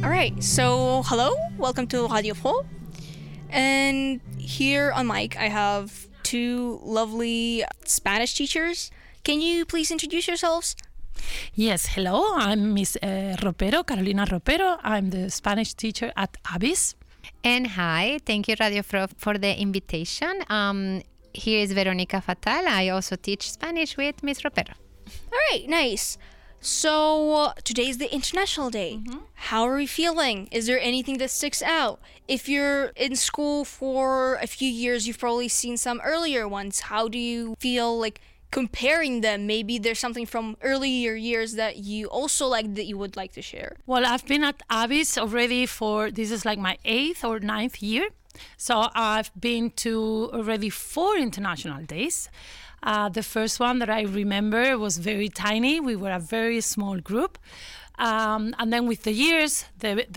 All right, so hello, welcome to Radio Pro. And here on mic, I have two lovely Spanish teachers. Can you please introduce yourselves? Yes, hello, I'm Miss Ropero, Carolina Ropero. I'm the Spanish teacher at ABIS. And hi, thank you Radio Pro for the invitation. Here is Veronica Fatal. I also teach Spanish with Miss Ropero. All right, nice. So today's the International Day. How are we feeling? Is there anything that sticks out? If you're in school for a few years, you've probably seen some earlier ones. How do you feel like comparing them? Maybe there's something from earlier years that you also like that you would like to share. Well, I've been at ABIS already this is like my 8th or 9th year. So I've been to already 4 international days. The first one that I remember was very tiny. We were a very small group. And then with the years, the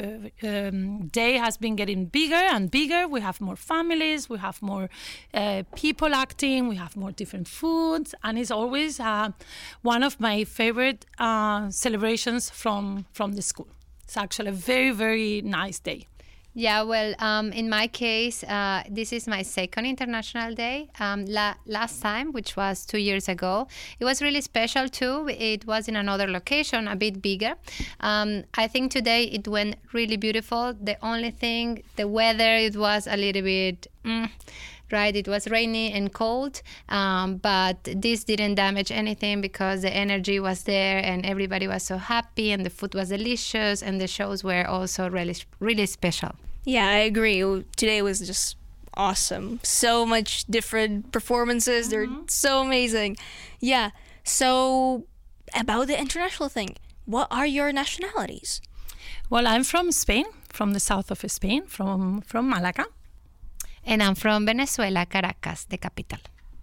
day has been getting bigger and bigger. We have more families, we have more people acting, we have more different foods. And it's always one of my favorite celebrations from the school. It's actually a very, very nice day. Yeah, well, in my case, this is my second International Day. Last time, which was 2 years ago, it was really special too. It was in another location, a bit bigger. I think today it went really beautiful. The only thing, the weather, it was a little bit... right, it was rainy and cold, but this didn't damage anything because the energy was there and everybody was so happy and the food was delicious and the shows were also really, really special. Yeah, I agree. Today was just awesome. So much different performances. They're so amazing. Yeah. So about the international thing, what are your nationalities? Well, I'm from Spain, from the south of Spain, from Malaga. And I'm from Venezuela, Caracas, the capital.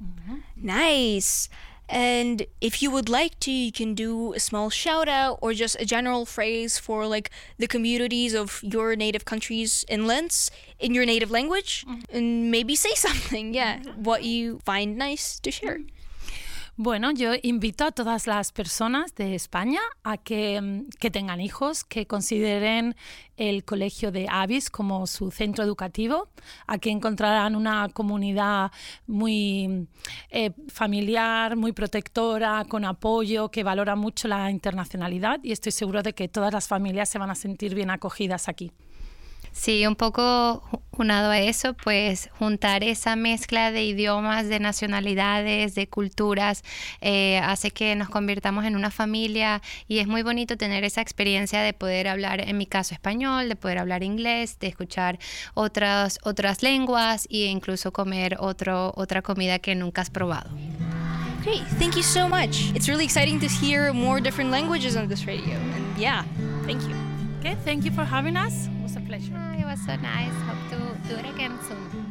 Nice. And if you would like to, you can do a small shout out or just a general phrase for like the communities of your native countries inlands in your native language and maybe say something, what you find nice to share. Bueno, yo invito a todas las personas de España a que tengan hijos, que consideren el colegio de ABIS como su centro educativo, a que encontrarán una comunidad muy familiar, muy protectora, con apoyo, que valora mucho la internacionalidad y estoy seguro de que todas las familias se van a sentir bien acogidas aquí. Sí, un poco unado a eso, pues juntar esa mezcla de idiomas, de nacionalidades, de culturas, hace que nos convirtamos en una familia y es muy bonito tener esa experiencia de poder hablar, en mi caso, español, de poder hablar inglés, de escuchar otras lenguas e incluso comer otra comida que nunca has probado. Great, thank you so much. It's really exciting to hear more different languages on this radio. And yeah, thank you. Okay, thank you for having us. It was a pleasure. It was so nice. Hope to do it again soon.